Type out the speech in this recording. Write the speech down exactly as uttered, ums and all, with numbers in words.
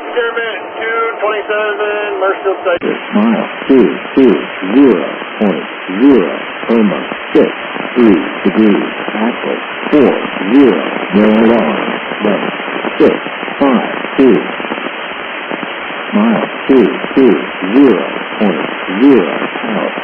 Experiment two twenty-seven, Marshfield Station. Mile two two zero point zero, Irma six three degrees, Axel four zero, no alarm, left six five two. Mile two two zero point zero, out.